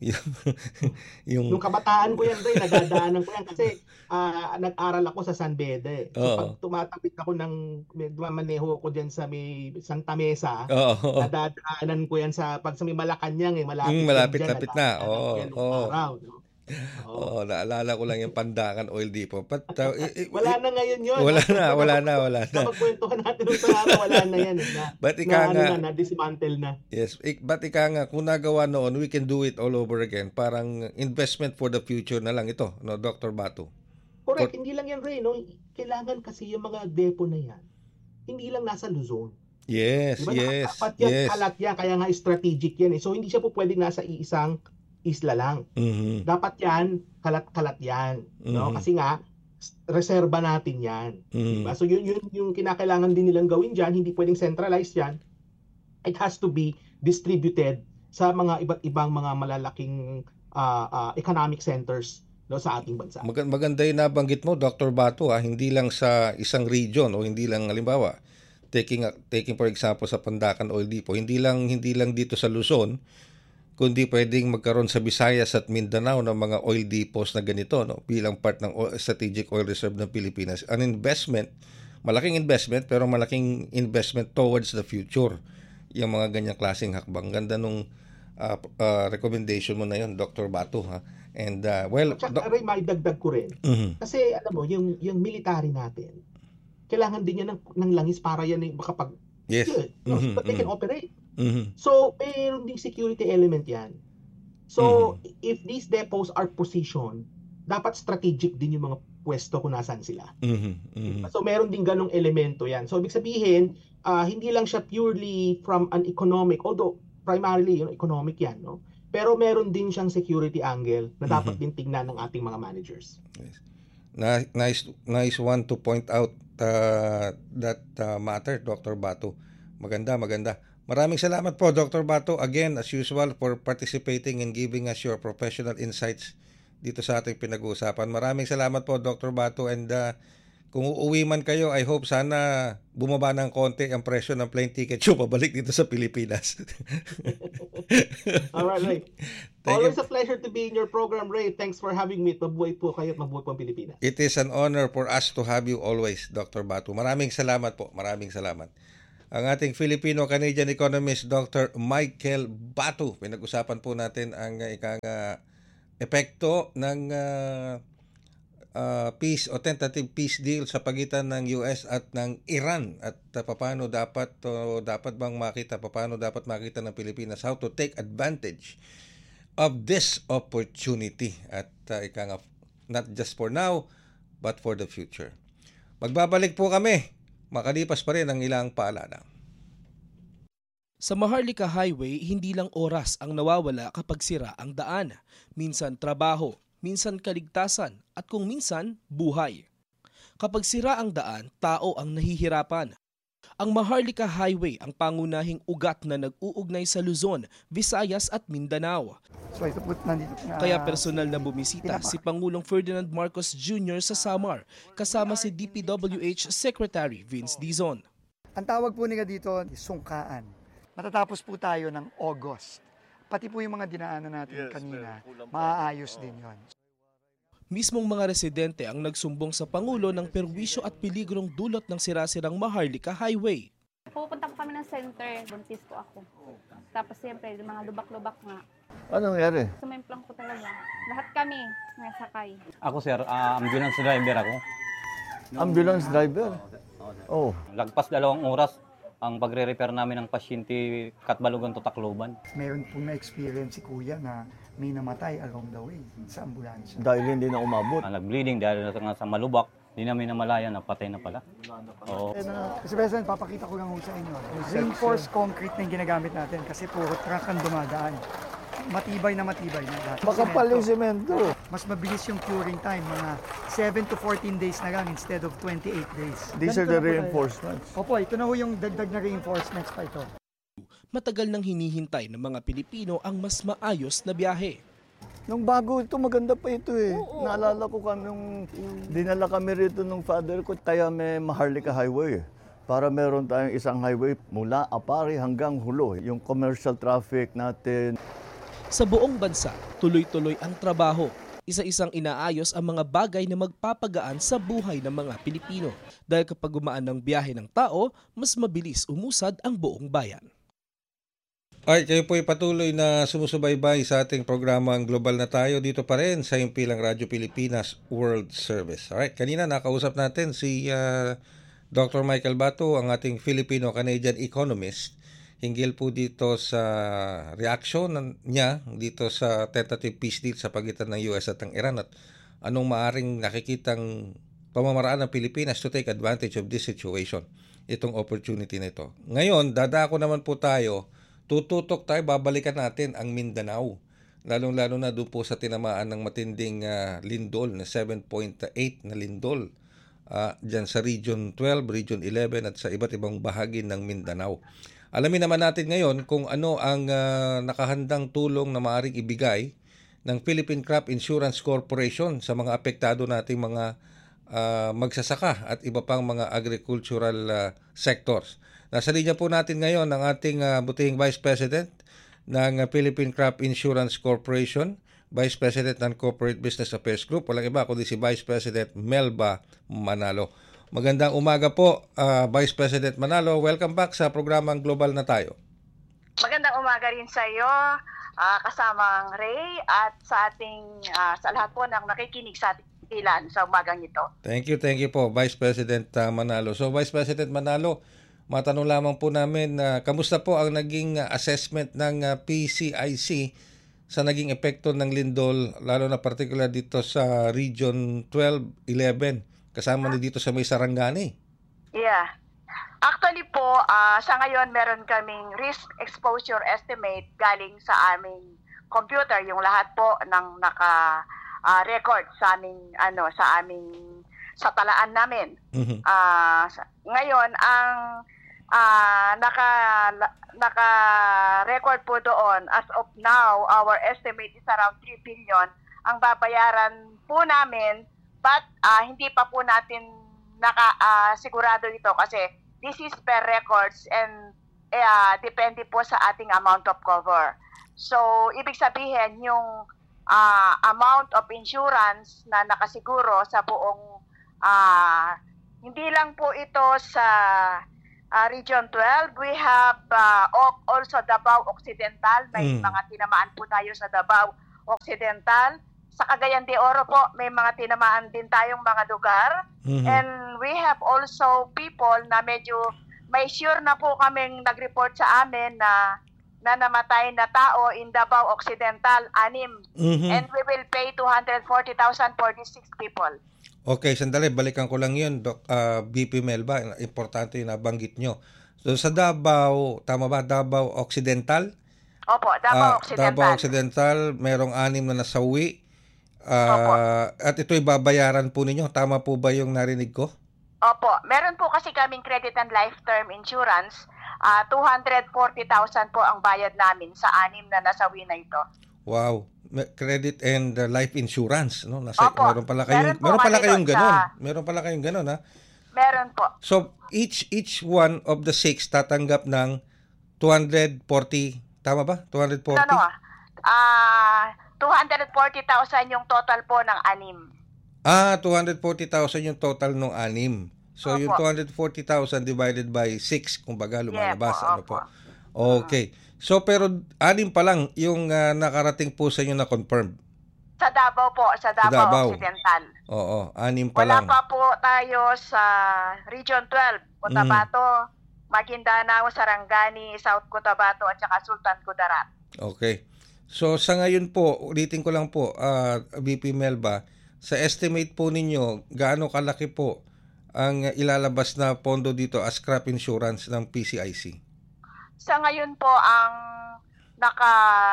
yung yung kabataan ko yan, Ray, nadadaanan ko yan kasi uh, nag-aral ako sa San Bede. So oh. pag tumatapit ako ng maneho ko diyan sa may Santa Mesa, oh. nadadaanan ko yan sa pag sa may Malacanang eh, malapit, mm, malapit dyan, lapit na. Oo. Oh, oh. Araw, no? Oo, oh, naalala ko lang yung Pandacan Oil Depot. But, uh, i- i- wala na ngayon yun. Wala na, wala na, wala na. Magkwentuhan natin sa araw, wala na yan. Na, but ika na, nga, ano na, na-dismantle na. Yes, ik, but ika nga, kung nagawa noon, we can do it all over again. Parang investment for the future na lang ito, no, Doctor Bato. Correct, For, hindi lang yan, Ray. No? Kailangan kasi yung mga depo na yan, hindi lang nasa Luzon. Yes, diba? yes, Dapat yan, yes. Kalat yan, kaya nga strategic yan. Eh. So, hindi siya po pwedeng nasa iisang isla lang. Mm-hmm. Dapat yan, kalat-kalat yan. Mm-hmm. No? Kasi nga, reserba natin yan. Mm-hmm. Diba? So yun, yun yung kinakailangan din nilang gawin dyan, hindi pwedeng centralized yan. It has to be distributed sa mga iba't ibang mga malalaking uh, uh, economic centers, no, sa ating bansa. Mag- maganda yung nabanggit mo, Doctor Bato, ha? Hindi lang sa isang region o hindi lang, halimbawa, taking, taking for example sa Pandacan Oil Depot, hindi lang, hindi lang dito sa Luzon, kundi pwedeng magkaroon sa Visayas at Mindanao ng mga oil depots na ganito, no, bilang part ng strategic oil reserve ng Pilipinas. An investment, malaking investment pero malaking investment towards the future. Yung mga ganyang klaseng hakbang. Ganda nung uh, uh, recommendation mo na yun, Doctor Bato, ha. And uh, well, at saka, Ray, may dagdag ko rin. Mm-hmm. Kasi alam mo, yung yung military natin, kailangan din yan ng, ng langis para yan yung makapag yes. Yun, no, mm-hmm. so that they can operate. Mm-hmm. So, mayroon ding security element yan. So, mm-hmm. if these depots are positioned, dapat strategic din yung mga pwesto kung nasan sila. Mm-hmm. Mm-hmm. So, meron din ganong elemento yan. So, ibig sabihin, uh, hindi lang siya purely from an economic, although primarily yung economic yan, no? Pero meron din siyang security angle na dapat mm-hmm. din tignan ng ating mga managers. Yes. Nice, nice one to point out uh, that uh, matter, Doctor Bato. Maganda, maganda. Maraming salamat po, Doctor Bato, again, as usual, for participating and giving us your professional insights dito sa ating pinag-uusapan. Maraming salamat po, Doctor Bato, and uh, kung uuwi man kayo, I hope sana bumaba ng konti ang presyo ng plane ticket nyo pabalik dito sa Pilipinas. All right, Ray. Always you. A pleasure to be in your program, Ray. Thanks for having me. Mabuhay po kayo at mabuhay po ang Pilipinas. It is an honor for us to have you always, Doctor Bato. Maraming salamat po. Maraming salamat. Ang ating Filipino-Canadian economist, Doctor Michael Bato. Pinag-usapan po natin ang uh, ikang uh, epekto ng uh, uh, peace o tentative peace deal sa pagitan ng U S at ng Iran at uh, paano dapat uh, dapat bang makita paano dapat makita ng Pilipinas how to take advantage of this opportunity at uh, ikang uh, not just for now but for the future. Magbabalik po kami. Makalipas pa rin ang ilang paalala. Sa Maharlika Highway, hindi lang oras ang nawawala kapag sira ang daan. Minsan trabaho, minsan kaligtasan, at kung minsan, buhay. Kapag sira ang daan, tao ang nahihirapan. Ang Maharlika Highway ang pangunahing ugat na nag-uugnay sa Luzon, Visayas at Mindanao. So ito po, nandito na, Kaya personal na bumisita si Pangulong Ferdinand Marcos Junior sa Samar, kasama si D P W H Secretary Vince Dizon. Ang tawag po nila dito, sungkaan. Matatapos po tayo ng August. Pati po yung mga dinaanan natin yes, kanina, maaayos din yon. Mismong mga residente ang nagsumbong sa Pangulo ng perwisyo at peligrong dulot ng sira-sirang Maharlika Highway. Pupunta po kami ng center, buntis po ako. Tapos siyempre, mga lubak-lubak nga. Anong nangyari? Sumemplang po talaga. Lahat kami nasakay. Ako sir, uh, ambulance driver ako. Ambulance driver? Oh. Lagpas dalawang oras ang pagre-repair namin ng pasyente Katbalogan to Tacloban. Meron pong na-experience si Kuya na may namatay along the way sa ambulansya. Dahil hindi na umabot. Uh, nag-bleeding dahil na sa malubak. Hindi namin namalayan na patay na pala. Oo. Kasi President, papakita ko lang ho sa inyo. Reinforced concrete na yung ginagamit natin kasi puro truck ang dumadaan. Matibay na matibay na. Makapal yung semento. Mas mabilis yung curing time, mga seven to fourteen days na lang instead of twenty-eight days. These are the reinforcements. Opo, ito na ho yung dagdag na reinforcements pa ito. Matagal nang hinihintay ng mga Pilipino ang mas maayos na biyahe. Nung bago ito, maganda pa ito eh. Oo, naalala ko kami nung dinala kami rito nung father ko, kaya may Maharlika Highway. Para meron tayong isang highway mula Apari hanggang Hulo. Yung commercial traffic natin. Sa buong bansa, tuloy-tuloy ang trabaho. Isa-isang inaayos ang mga bagay na magpapagaan sa buhay ng mga Pilipino. Dahil kapag gumaan ng biyahe ng tao, mas mabilis umusad ang buong bayan. Ay, kayo po ay patuloy na sumusubaybay sa ating programang Global na Tayo dito pa rin sa Impilang Radyo Pilipinas World Service. Alright, kanina nakausap natin si uh, Doctor Michael Bato, ang ating Filipino-Canadian economist, hinggil po dito sa reaksyon niya dito sa tentative peace deal sa pagitan ng U S at ng Iran at anong maaring nakikitang pamamaraan ng Pilipinas to take advantage of this situation, itong opportunity na ito. Ngayon, dadako naman po tayo, tututok tayo, babalikan natin ang Mindanao, lalong-lalo na doon po sa tinamaan ng matinding uh, lindol na seven point eight na lindol uh, dyan sa Region twelve, Region eleven at sa iba't ibang bahagi ng Mindanao. Alamin naman natin ngayon kung ano ang uh, nakahandang tulong na maaaring ibigay ng Philippine Crop Insurance Corporation sa mga apektado nating mga uh, magsasaka at iba pang mga agricultural uh, sectors. Nasa linya po natin ngayon ang ating uh, butihing Vice President ng uh, Philippine Crop Insurance Corporation, Vice President ng Corporate Business Affairs Group, walang iba kundi si Vice President Melba Manalo. Magandang umaga po, uh, Vice President Manalo. Welcome back sa programang Global na Tayo. Magandang umaga rin sa iyo, uh, kasamang Ray, at sa ating uh, sa lahat po ng nakikinig sa ating ilan sa umagang ito. Thank you, thank you po, Vice President uh, Manalo. So, Vice President Manalo, matanong lamang po namin, uh, kamusta po ang naging uh, assessment ng uh, P C I C sa naging epekto ng lindol, lalo na particular dito sa Region twelve eleven? Kasama na dito sa may Sarangani. Yeah. Actually po, uh, sa ngayon meron kaming risk exposure estimate galing sa aming computer, yung lahat po ng naka-record uh, sa aming ano sa aming sa talaan namin. Mm-hmm. Uh, ngayon ang uh, naka naka-record po doon, as of now, our estimate is around three billion ang babayaran po namin. But uh, hindi pa po natin naka uh, sigurado ito kasi this is per records and uh, depende po sa ating amount of cover. So, ibig sabihin yung uh, amount of insurance na nakasiguro sa buong uh, hindi lang po ito sa uh, Region twelve. We have uh, also Davao Occidental. May mm. mga tinamaan po tayo sa Davao Occidental. Sa Cagayan de Oro po, may mga tinamaan din tayong mga lugar. Mm-hmm. And we have also people na medyo may sure na po kaming nag-report sa amin na na namatay na tao in Davao Occidental, anim. Mm-hmm. And we will pay two hundred forty thousand for these six people. Okay, sandali, balikan ko lang yun, Doc, uh, B P Melba. Importante yung nabanggit nyo. So sa Davao, tama ba, Davao Occidental? Opo, Davao uh, Occidental. Davao Occidental, merong anim na nasawi. Uh, at ito'y babayaran po ninyo. Tama po ba yung narinig ko? Opo. Meron po kasi kaming credit and life term insurance. Uh, two hundred forty thousand po ang bayad namin sa anim na nasawi na ito. Wow. Credit and uh, life insurance. No? Nasa, Opo. Meron pala kayong, meron, meron pala kayong ganun. Sa... Meron pala kayong ganun, ha? Meron po. So, each each one of the six tatanggap ng two hundred forty. Tama ba? two hundred forty? Ano? Ah... Uh, two hundred forty thousand yung total po ng anim. Ah, two hundred forty thousand yung total ng anim. So, opo. Yung two hundred forty thousand divided by six, kumbaga lumalabas. Yeah, po, ano po? Okay. So pero anim pa lang yung uh, nakarating po sa inyo na confirmed. Sa Davao po, sa Davao, Sa Davao. Occidental. Oo, anim pa Wala lang. pa po tayo sa Region twelve, Cotabato, mm. Maguindanao, Sarangani, South Cotabato at saka Sultan Kudarat. Okay. So sa ngayon po, ulitin ko lang po, uh, V P Melba, sa estimate po ninyo, gaano kalaki po ang ilalabas na pondo dito as crop insurance ng P C I C? Sa ngayon po, ang naka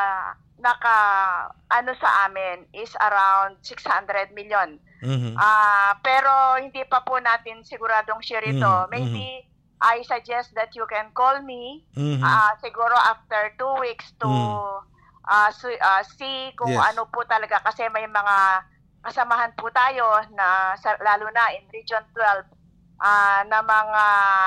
naka ano sa amin is around six hundred million. Mm-hmm. Uh, pero hindi pa po natin siguradong sure ito. Mm-hmm. Maybe mm-hmm. I suggest that you can call me mm-hmm. uh, siguro after two weeks to mm-hmm. uh, su- uh, see kung yes. ano po talaga, kasi may mga kasamahan po tayo na sa, lalo na in Region twelve uh, na mga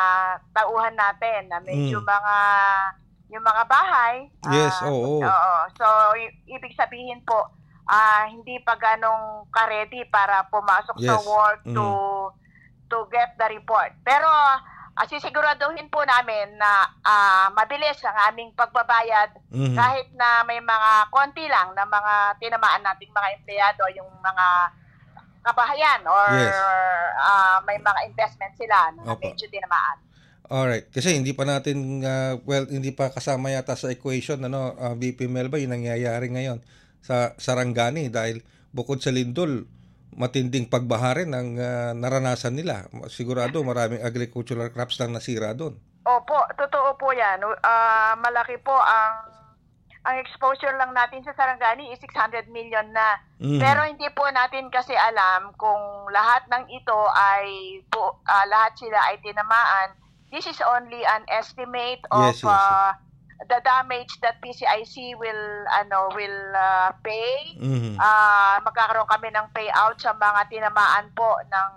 tauhan natin na medyo mm. mga yung mga bahay. Yes, uh, oo. Oo. So, i- ibig sabihin po, uh, hindi pa ganong ka-ready para pumasok yes. sa work to mm. to get the report. Pero, uh, sisiguraduhin po namin na uh, mabilis ang aming pagbabayad mm-hmm. kahit na may mga konti lang na mga tinamaan nating mga empleyado, yung mga kabahayan or yes. uh, may mga investment sila na Opo. medyo tinamaan. Alright, kasi hindi pa natin, uh, well, hindi pa kasama yata sa equation, ano, uh, V P Melba, yung nangyayari ngayon sa Sarangani dahil bukod sa lindol, matinding pagbaha rin ang uh, naranasan nila. Sigurado maraming agricultural crops lang nasira doon. Opo, totoo po yan. Uh, malaki po ang ang exposure lang natin sa Sarangani is six hundred million na. Mm. Pero hindi po natin kasi alam kung lahat ng ito ay po, uh, lahat sila ay tinamaan. This is only an estimate of yes, yes, uh, the damage that P C I C will ano will uh, pay. Mm-hmm. Uh, magkakaroon kami ng payout sa mga tinamaan po ng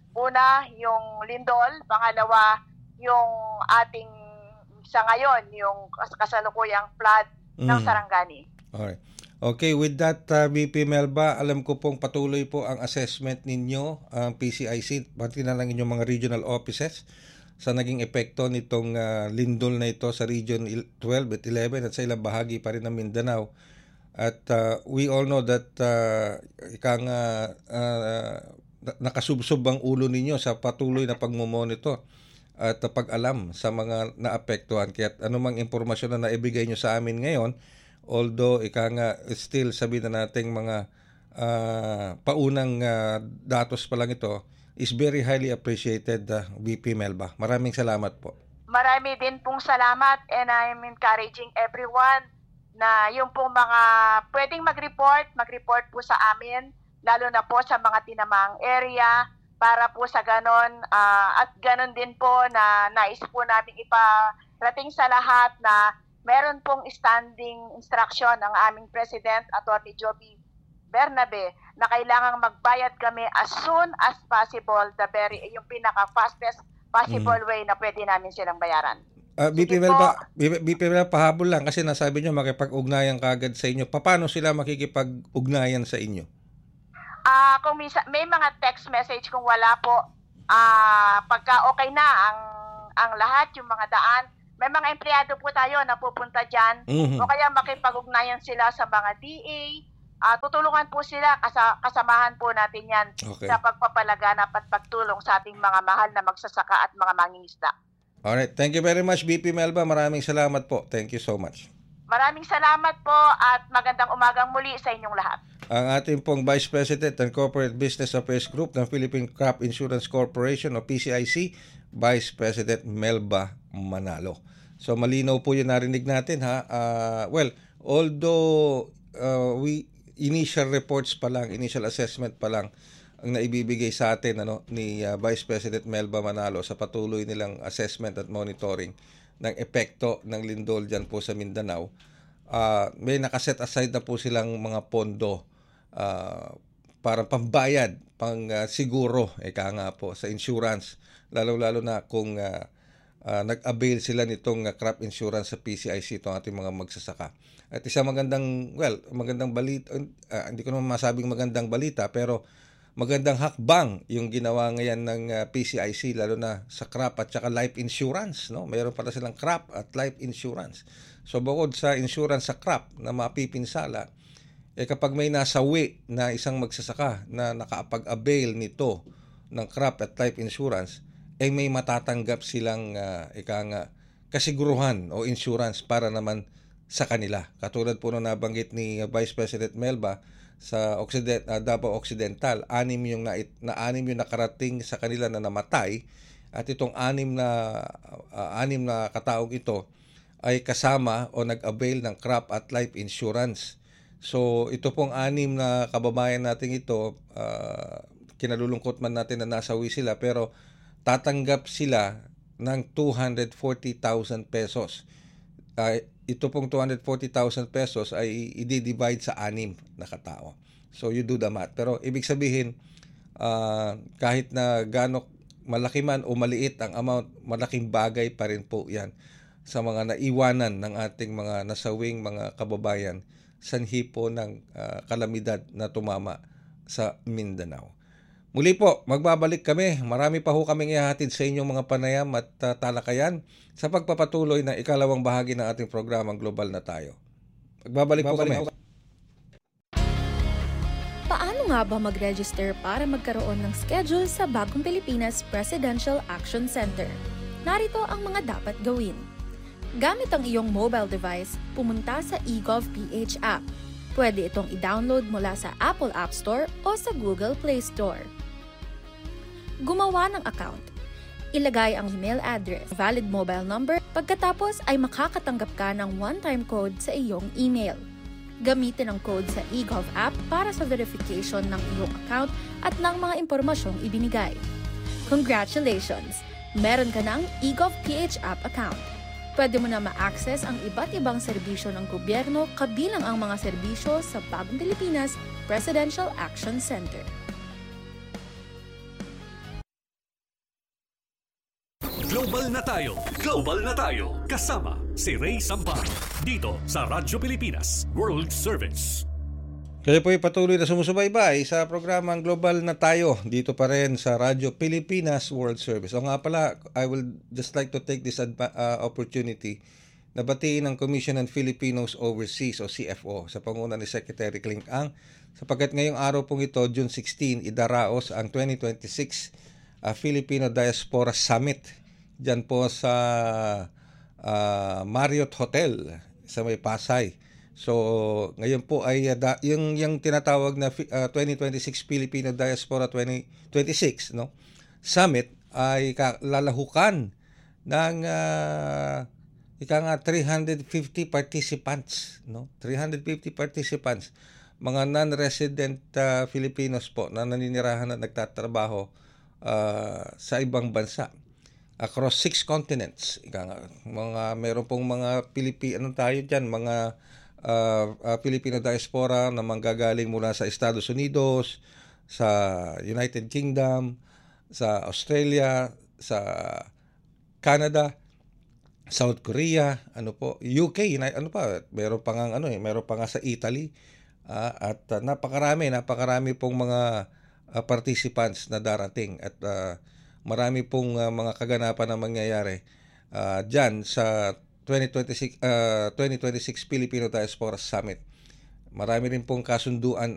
una yung lindol, pangalawa yung ating sa ngayon yung kasalukuyang flood mm-hmm. ng Sarangani. Alright. Okay, with that uh, V P Melba, alam ko pong patuloy po ang assessment ninyo ang uh, P C I C, pati na lang inyong mga regional offices sa naging epekto nitong uh, lindol na ito sa Region twelve at eleven at sa ilang bahagi pa rin ng Mindanao. At uh, we all know that uh, ikang uh, uh, nakasubsob ang ulo ninyo sa patuloy na pagmumonitor at uh, pag-alam sa mga naapektuhan. Kaya anumang impormasyon na naibigay nyo sa amin ngayon, although ikang uh, still sabi na nating mga uh, paunang uh, datos pa lang ito, is very highly appreciated, uh, V P Melba. Maraming salamat po. Marami din pong salamat, and I'm encouraging everyone na yung pong mga pwedeng mag-report, mag-report po sa amin, lalo na po sa mga tinamang area, para po sa ganon, uh, at ganon din po na nais po namin iparating sa lahat na meron pong standing instruction ng aming President, Attorney Joby Bernabe, na kailangang magbayad kami as soon as possible, the very yung pinaka fastest possible mm. way na pwede namin silang bayaran. Uh, B P Melba, B P Melba, pahabol lang kasi nasabi nyo makipag-ugnayan kagad sa inyo. Paano sila makikipag-ugnayan sa inyo? Ah, uh, kung misa, may mga text message kung wala po, ah uh, pagka okay na ang ang lahat, yung mga daan, may mga empleyado po tayo na pupunta diyan, mm-hmm. o kaya makipag-ugnayan sila sa mga D A. Uh, tutulungan po sila, kasa, kasamahan po natin yan okay. sa pagpapalaganap at pagtulong sa ating mga mahal na magsasaka at mga mangingisda. Alright, thank you very much V P Melba, maraming salamat po. Thank you so much. Maraming salamat po at magandang umagang muli sa inyong lahat. Ang ating pong Vice President ng Corporate Business Affairs Group ng Philippine Crop Insurance Corporation o P C I C, Vice President Melba Manalo. So malinaw po yung narinig natin ha. Uh, well, although uh, we initial reports pa lang, initial assessment pa lang ang naibibigay sa atin ano ni uh, Vice President Melba Manalo sa patuloy nilang assessment at monitoring ng epekto ng lindol diyan po sa Mindanao. Uh, may nakaset aside na po silang mga pondo uh, para pambayad, pang uh, siguro, eka nga po, sa insurance, lalo-lalo na kung uh, uh, nag-avail sila nitong uh, crop insurance sa P C I C, itong ating mga magsasaka. At isang magandang, well, magandang balita, uh, hindi ko naman masabing magandang balita, pero magandang hakbang yung ginawa ngayon ng uh, P C I C, lalo na sa crop at saka life insurance, no? Mayroon pala silang crop at life insurance. So bukod sa insurance sa crop na mapipinsala, eh kapag may nasawi na isang magsasaka na nakapag-avail nito ng crop at life insurance, eh may matatanggap silang uh, ika nga, kasiguruhan o insurance para naman sa kanila. Katulad po nung nabanggit ni Vice President Melba, sa Occident, uh, Davao Occidental, anim yung na, na anim yung nakarating sa kanila na namatay, at itong anim na uh, anim na kataong ito ay kasama o nag-avail ng crop at life insurance. So ito pong anim na kababayan natin ito, uh, kinalulungkot man natin na nasawi sila, pero tatanggap sila ng two hundred forty thousand pesos. Uh, ito pong two hundred forty thousand pesos ay i-divide sa anim na katao. So you do the math. Pero ibig sabihin, uh, kahit na gaano malaki man o maliit ang amount, malaking bagay pa rin po yan sa mga naiwanan ng ating mga nasawing mga kababayan sanhi po ng uh, kalamidad na tumama sa Mindanao. Muli po, magbabalik kami. Marami pa ho kaming ihahatid sa inyong mga panayam at uh, talakayan sa pagpapatuloy ng ikalawang bahagi ng ating programang Global na Tayo. Magbabalik po kami. Paano nga ba mag-register para magkaroon ng schedule sa Bagong Pilipinas Presidential Action Center? Narito ang mga dapat gawin. Gamit ang iyong mobile device, pumunta sa eGovPH app. Pwede itong i-download mula sa Apple App Store o sa Google Play Store. Gumawa ng account. Ilagay ang email address, valid mobile number, pagkatapos ay makakatanggap ka ng one-time code sa iyong email. Gamitin ang code sa eGov app para sa verification ng iyong account at ng mga impormasyong ibinigay. Congratulations! Meron ka ng eGovPH app account. Pwede mo na ma-access ang iba't ibang serbisyo ng gobyerno, kabilang ang mga serbisyo sa Bagong Pilipinas Presidential Action Center. Global na tayo, global na tayo. Kasama si Ray Sampar dito sa Radyo Pilipinas World Service. Kayo po ay patuloy na sumusubaybay sa programang Global na Tayo dito pa rin sa Radyo Pilipinas World Service. O nga pala, I will just like to take this adva- uh, opportunity na batiin ang Commission on Filipinos Overseas o C F O sa panguna ni Secretary Clink Ang, sapagkat ngayong araw pong ito, June sixteenth, idaraos ang twenty twenty-six uh, Filipino Diaspora Summit dyan po sa uh, Marriott Hotel sa may Pasay. So, ngayon po ay uh, da, yung, yung tinatawag na uh, twenty twenty-six Filipino Diaspora twenty twenty-six no, Summit ay lalahukan ng uh, ika nga three hundred fifty participants. No? three hundred fifty participants. Mga non-resident uh, Filipinos po na naninirahan at nagtatrabaho uh, sa ibang bansa. Across six continents. Ika nga, mga, meron pong mga Pilipi, ano tayo dyan, mga Uh, uh, Filipino diaspora na manggagaling mula sa Estados Unidos, sa United Kingdom, sa Australia, sa Canada, South Korea, ano po, U K, ano pa, meron pa nga ano eh, meron pa nga sa Italy, uh, at uh, napakarami, napakarami pong mga uh, participants na darating, at uh, marami pong uh, mga kaganapan na mangyayari uh, diyan sa twenty twenty-six uh, twenty twenty-six Filipino Diaspora Summit. Marami rin pong kasunduan